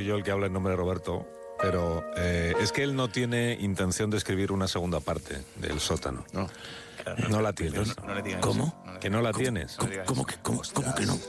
yo el que habla en nombre de Roberto, pero es que él no tiene intención de escribir una segunda parte del sótano. No. No la tienes. No le digan ¿Cómo? eso. Que no la tienes. ¿Cómo que no?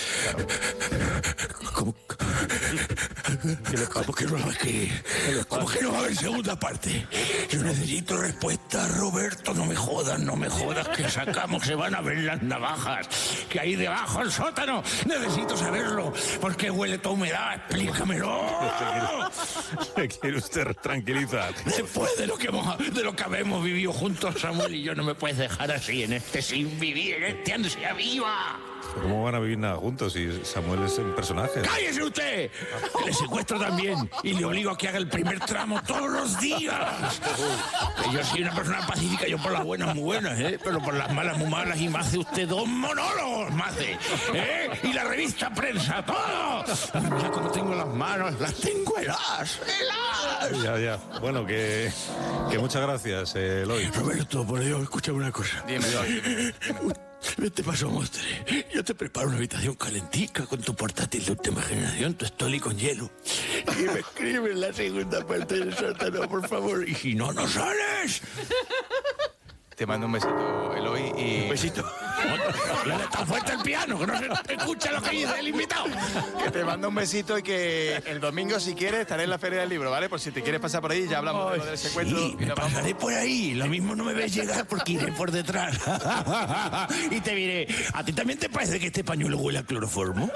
¿Cómo que no va a haber segunda parte? Yo necesito respuesta, Roberto. No me jodas, que sacamos, se van a ver las navajas que hay debajo del sótano. Necesito saberlo. ¿Por qué huele toda humedad? Explícamelo. ¿Se quiere usted tranquilizar? Después de lo que habemos vivido juntos, Samuel y yo, no me puedes dejar así en este sin vivir, en este ansia viva. ¿Cómo van a vivir nada juntos si Samuel es un personaje? ¡Cállese usted! Que le secuestro también y le obligo a que haga el primer tramo todos los días. Que yo soy una persona pacífica, yo por las buenas muy buenas, pero por las malas muy malas, y me hace usted 2 monólogos, me hace, y la revista Prensa, todo. Ya como tengo las manos, las tengo heladas. Ya. Bueno, que muchas gracias, Eloy. Roberto, por Dios, escúchame una cosa. Dime. Vete paso, Mostre. Yo te preparo una habitación calentica con tu portátil de última generación, tu estoli con hielo. Y me escribes la segunda parte del sótano, por favor. Y si no, no sales. Te mando un besito, Eloy, y... Un besito. No le tan fuerte el piano, que no se escucha lo que dice el invitado. Que te mando un besito y que el domingo, si quieres, estaré en la Feria del Libro, ¿vale? Por si te quieres pasar por ahí, ya hablamos de lo del secuestro. Sí, me pasaré por ahí. Lo mismo no me ves llegar porque iré por detrás. Y te diré, ¿a ti también te parece que este pañuelo huele a cloroformo?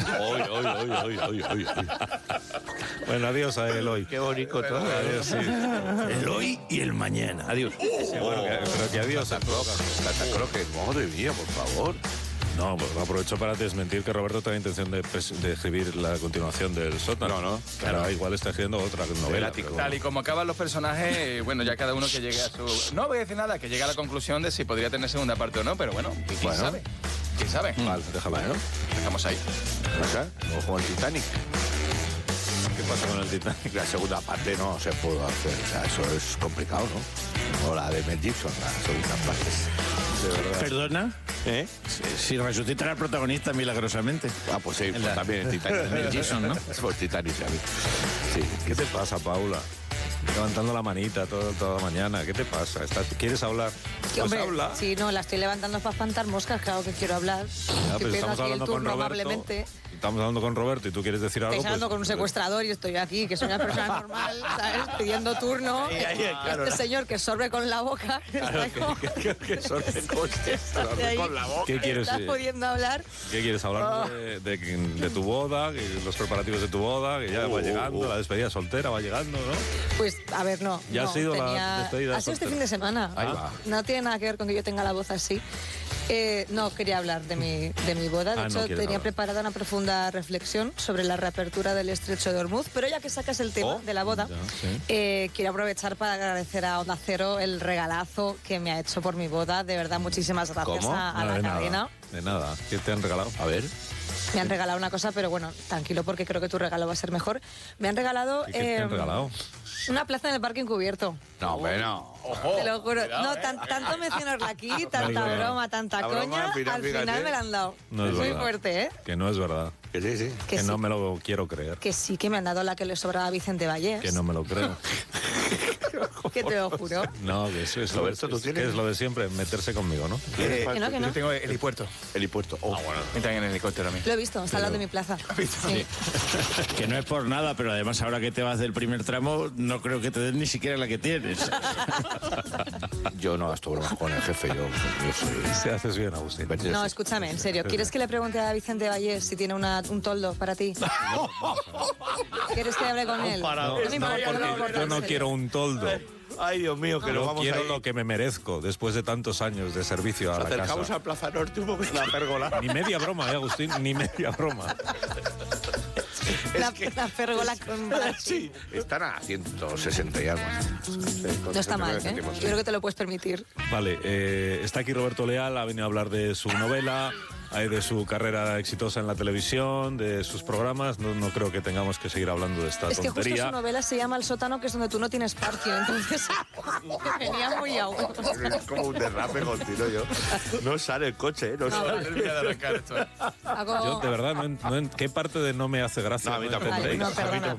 Bueno, adiós a Eloy. Qué bonito todo. Adiós, sí. El hoy y el mañana. Adiós. Sí, bueno, pero que adiós a todos. Croque, madre mía, por favor. No, pues aprovecho para desmentir que Roberto tenga intención de escribir la continuación del sótano. No. Claro, igual está escribiendo otra novela. Tal y como acaban los personajes, bueno, ya cada uno que llegue a su... No voy a decir nada, que llegue a la conclusión de si podría tener segunda parte o no, pero bueno, ¿quién sabe? ¿Quién sabe? Vale, déjala, ¿no? Dejamos ahí. Ojo al Titanic. ¿Qué pasa con el Titanic? La segunda parte no se pudo hacer, o sea, eso es complicado, ¿no? O la de Mel Gibson, la segunda parte. De verdad. ¿Perdona? ¿Eh? Si resucitan al protagonista milagrosamente. Ah, pues sí, pues también el Titanic. Mel Gibson, ¿no? Pues Titanic, ya vi. Sí. ¿Qué te pasa, Paula? Levantando la manita toda la mañana. ¿Qué te pasa? ¿Quieres hablar? Pues Hombre, habla. sí, no, la estoy levantando para espantar moscas, claro que quiero hablar. Ya, pero Estoy estamos pidiendo aquí el hablando con turno Roberto. amablemente. Estamos hablando con Roberto y tú quieres decir algo. Estáis hablando pues, con un secuestrador y estoy aquí, que soy una persona normal, ¿sabes? Pidiendo turno. claro. Este señor que sorbe con la boca. Que son con la boca. ¿Qué quieres? ¿Estás pudiendo hablar? ¿Qué quieres hablar de tu boda, los preparativos de tu boda, que ya va llegando, la despedida soltera va llegando, ¿no? Pues, a ver, no. Ya ha no, sido la despedida Ha sido este soltera. fin de semana. Ahí va. No tiene nada que ver con que yo tenga la voz así. No, quería hablar de mi boda. De Ah, no hecho, quieres tenía hablar. preparada una profunda reflexión sobre la reapertura del Estrecho de Hormuz, pero ya que sacas el tema de la boda, ya, sí. quiero aprovechar para agradecer a Onda Cero el regalazo que me ha hecho por mi boda. De verdad, muchísimas gracias ¿Cómo? a la cadena. De nada. ¿Qué te han regalado? A ver. Me han regalado una cosa, pero bueno, tranquilo porque creo que tu regalo va a ser mejor. Me han regalado, ¿Qué te han regalado? una plaza en el parque encubierto. No, bueno. Te lo juro. No, tanto mencionarla aquí, tanta Vale. broma, tanta La broma, coña, al final, al final fíjate. me la han dado. No es muy verdad. fuerte, ¿eh? Que no es verdad. Que sí, sí. Que Que sí, no me lo quiero creer. que sí que me han dado la que le sobraba a Vicente Vallés. Que no me lo creo. Que te lo juro. No, que eso es lo, Roberto, ¿tú tienes? que es lo de siempre, meterse conmigo, ¿no? Que no, que no. Yo tengo helipuerto. Helipuerto. Oh, bueno. Me traen en el helicóptero a mí. Lo he visto, está al lado de mi plaza. Sí. Que no es por nada, pero además ahora que te vas del primer tramo, no creo que te den ni siquiera la que tienes. Yo no gasto bromas con el jefe, yo soy... Se haces bien, Agustín. No, escúchame, en serio. ¿Quieres que le pregunte a Vicente Vallés si tiene un toldo para ti? ¿Quieres que hable con él? No, me importa, porque me importa, yo en no serio. quiero un toldo. Ay, Dios mío, que lo Yo vamos quiero ahí. lo que me merezco después de tantos años de servicio a la Acercamos casa. a Plaza Norte un momento. La pérgola. Ni media broma, Agustín, ni media broma. La pérgola con Brasil. Sí, están a 160 y algo. No está mal, ¿eh? Yo creo que te lo puedes permitir. Vale, está aquí Roberto Leal, ha venido a hablar de su novela, de su carrera exitosa en la televisión, de sus programas. No creo que tengamos que seguir hablando de esta Es que justo tontería. su novela se llama El sótano, que es donde tú no tienes parking. Entonces, venía muy a huevo. Es como un derrape continuo yo. No sale el coche, ¿eh? No sale. Termina de arrancar esto. Hago- Yo, de verdad, ¿qué parte de no me hace gracia? No, a mí tampoco. entendéis? Ay, no, perdona.